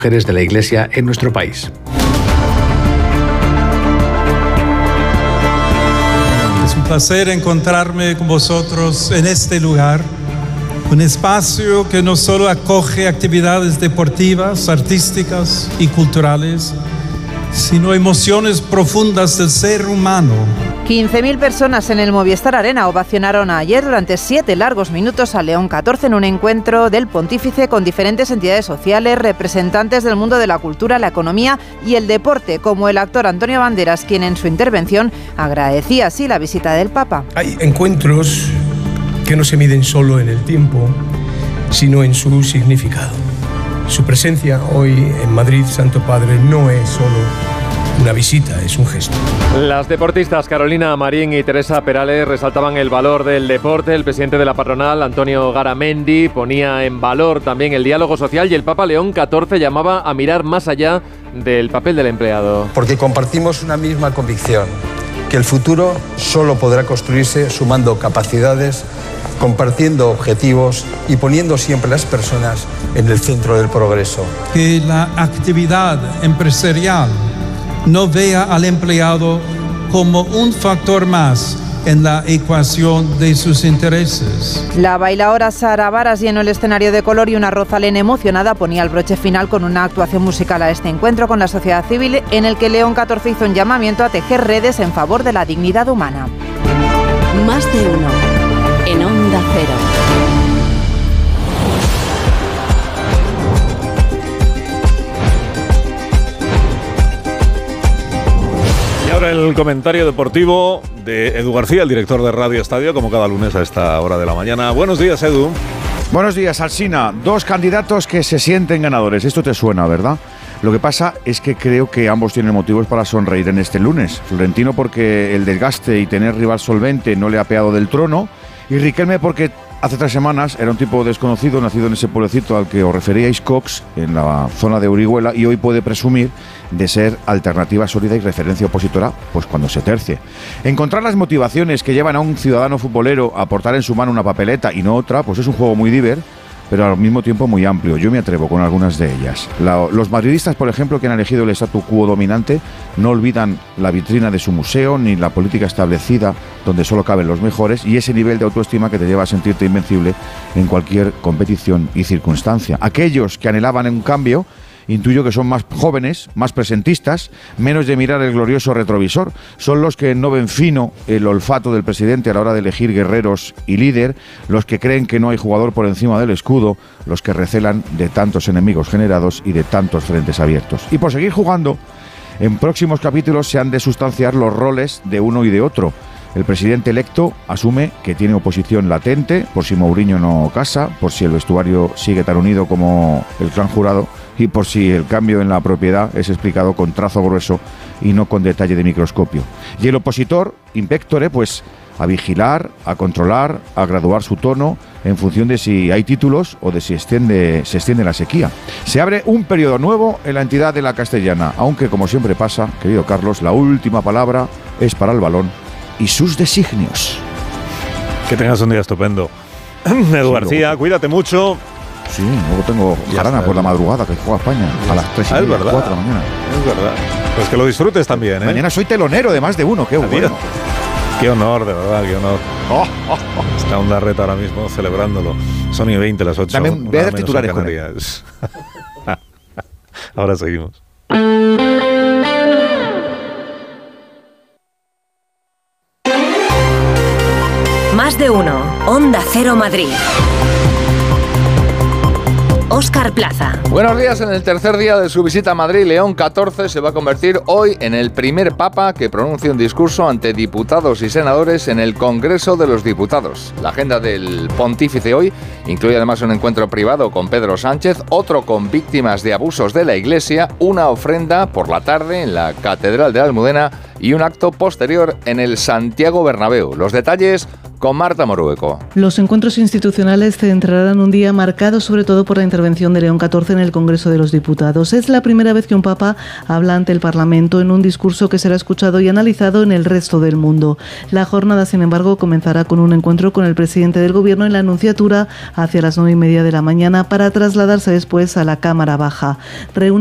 mujeres de la Iglesia en nuestro país. Es un placer encontrarme con vosotros en este lugar, un espacio que no solo acoge actividades deportivas, artísticas y culturales, sino emociones profundas del ser humano. 15.000 personas en el Movistar Arena ovacionaron ayer durante 7 largos minutos a León XIV en un encuentro del Pontífice con diferentes entidades sociales, representantes del mundo de la cultura, la economía y el deporte, como el actor Antonio Banderas, quien en su intervención agradecía así la visita del Papa. Hay encuentros que no se miden solo en el tiempo, sino en su significado. Su presencia hoy en Madrid, Santo Padre, no es solo una visita, es un gesto. Las deportistas Carolina Marín y Teresa Perales resaltaban el valor del deporte. El presidente de la patronal, Antonio Garamendi, ponía en valor también el diálogo social y el Papa León XIV llamaba a mirar más allá del papel del empleado. Porque compartimos una misma convicción, que el futuro solo podrá construirse sumando capacidades, compartiendo objetivos y poniendo siempre a las personas en el centro del progreso. Que la actividad empresarial no vea al empleado como un factor más en la ecuación de sus intereses. La bailaora Sara Varas llenó el escenario de color y una Rosalén emocionada ponía el broche final con una actuación musical a este encuentro con la sociedad civil en el que León XIV hizo un llamamiento a tejer redes en favor de la dignidad humana. Más de uno en Onda Cero. Y ahora el comentario deportivo de Edu García, el director de Radio Estadio, como cada lunes a esta hora de la mañana. Buenos días, Edu. Buenos días, Alsina. 2 candidatos que se sienten ganadores. Esto te suena, ¿verdad? Lo que pasa es que creo que ambos tienen motivos para sonreír en este lunes. Florentino porque el desgaste y tener rival solvente no le ha apeado del trono, y Riquelme porque hace 3 semanas era un tipo desconocido, nacido en ese pueblecito al que os referíais, Cox, en la zona de Orihuela, y hoy puede presumir de ser alternativa sólida y referencia opositora, pues cuando se tercie. Encontrar las motivaciones que llevan a un ciudadano futbolero a portar en su mano una papeleta y no otra, pues es un juego muy pero al mismo tiempo muy amplio. Yo me atrevo con algunas de ellas. Los madridistas, por ejemplo, que han elegido el statu quo dominante, no olvidan la vitrina de su museo ni la política establecida donde solo caben los mejores y ese nivel de autoestima que te lleva a sentirte invencible en cualquier competición y circunstancia. Aquellos que anhelaban un cambio, intuyo que son más jóvenes, más presentistas, menos de mirar el glorioso retrovisor. Son los que no ven fino el olfato del presidente a la hora de elegir guerreros y líder, los que creen que no hay jugador por encima del escudo, los que recelan de tantos enemigos generados y de tantos frentes abiertos. Y por seguir jugando, en próximos capítulos se han de sustanciar los roles de uno y de otro. El presidente electo asume que tiene oposición latente por si Mourinho no casa, por si el vestuario sigue tan unido como el clan Jurado y por si el cambio en la propiedad es explicado con trazo grueso y no con detalle de microscopio. Y el opositor, impectore, pues a vigilar, a controlar, a graduar su tono en función de si hay títulos o de si se extiende la sequía. Se abre un periodo nuevo en la entidad de la Castellana, aunque como siempre pasa, querido Carlos, la última palabra es para el balón y sus designios. Que tengas un día estupendo. Edu García, cuídate mucho. Sí, luego tengo jarana por la madrugada que juega España a las 3 y media, 4 de la mañana. Es verdad. Pues que lo disfrutes también, ¿eh? Mañana soy telonero de Más de Uno, qué bueno. Qué honor, de verdad, qué honor. Está Onda Reta ahora mismo celebrándolo. Son y 20 las 8. Voy a dar titulares con él. Ahora seguimos. Más de uno. Onda Cero Madrid. Óscar Plaza. Buenos días. En el tercer día de su visita a Madrid, León XIV se va a convertir hoy en el primer papa que pronuncia un discurso ante diputados y senadores en el Congreso de los Diputados. La agenda del pontífice hoy incluye además un encuentro privado con Pedro Sánchez, otro con víctimas de abusos de la Iglesia, una ofrenda por la tarde en la Catedral de la Almudena y un acto posterior en el Santiago Bernabéu. Los detalles con Marta Morueco. Los encuentros institucionales centrarán un día marcado sobre todo por la intervención de León XIV en el Congreso de los Diputados. Es la primera vez que un papa habla ante el Parlamento en un discurso que será escuchado y analizado en el resto del mundo. La jornada, sin embargo, comenzará con un encuentro con el presidente del Gobierno en la Anunciatura hacia las 9:30 de la mañana para trasladarse después a la Cámara Baja.